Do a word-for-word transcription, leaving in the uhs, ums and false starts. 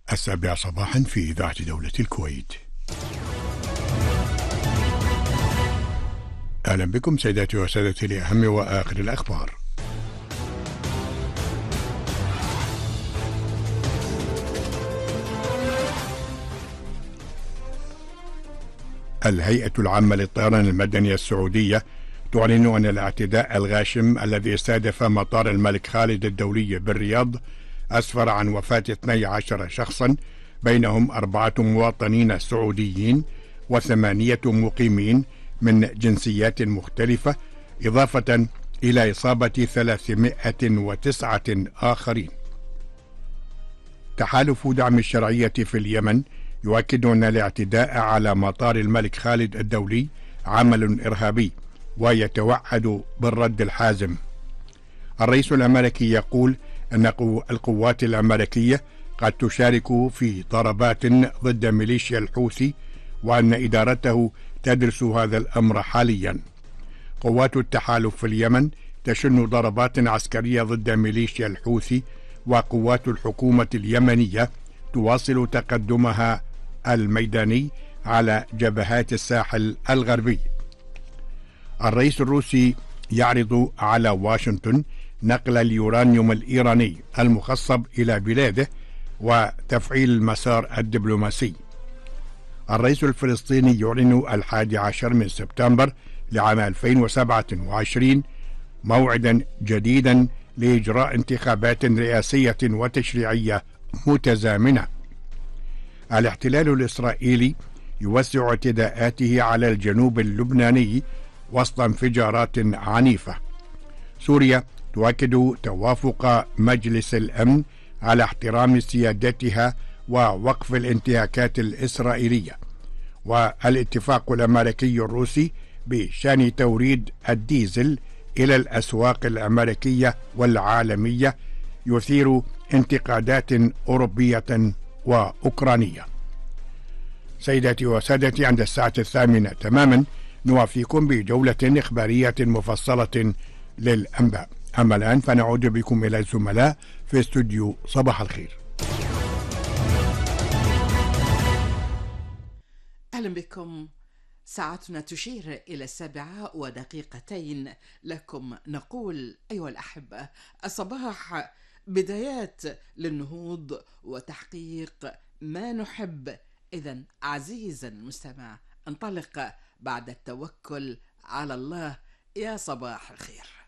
السابعة صباحا في إذاعة دولة الكويت. أهلا بكم سيداتي وسادتي لأهم وآخر الأخبار. الهيئة العامة للطيران المدني السعودية تعلن أن الاعتداء الغاشم الذي استهدف مطار الملك خالد الدولي بالرياض أسفر عن وفاة اثني عشر شخصا، بينهم أربعة مواطنين سعوديين وثمانية مقيمين من جنسيات مختلفة، إضافة إلى إصابة ثلاثمائة وتسعة آخرين. تحالف دعم الشرعية في اليمن يؤكد أن الاعتداء على مطار الملك خالد الدولي عمل إرهابي ويتوعد بالرد الحازم. الرئيس الأمريكي يقول أن القوات الأمريكية قد تشارك في ضربات ضد ميليشيا الحوثي، وأن إدارته تدرس هذا الأمر حاليا. قوات التحالف في اليمن تشن ضربات عسكرية ضد ميليشيا الحوثي، وقوات الحكومة اليمنية تواصل تقدمها الميداني على جبهات الساحل الغربي. الرئيس الروسي يعرض على واشنطن نقل اليورانيوم الإيراني المخصب إلى بلاده وتفعيل المسار الدبلوماسي. الرئيس الفلسطيني يعلن الحادي عشر من سبتمبر لعام ألفين وسبعة وعشرين موعدا جديدا لإجراء انتخابات رئاسية وتشريعية متزامنة. الاحتلال الإسرائيلي يوسع اعتداءاته على الجنوب اللبناني وسط انفجارات عنيفة. سوريا تؤكد توافق مجلس الأمن على احترام سيادتها ووقف الانتهاكات الإسرائيلية. والاتفاق الأمريكي الروسي بشأن توريد الديزل إلى الأسواق الأمريكية والعالمية يثير انتقادات أوروبية وأوكرانية. سيداتي وسادتي، عند الساعة الثامنة تماما نوافيكم بجولة إخبارية مفصلة للأنباء. أما الآن فنعود بكم إلى الزملاء في استوديو صباح الخير. أهلا بكم. ساعتنا تشير إلى السابعة ودقيقتين. لكم نقول أيها الأحبة، الصباح بدايات للنهوض وتحقيق ما نحب. إذن عزيزا المستمع، انطلق بعد التوكل على الله. يا صباح الخير.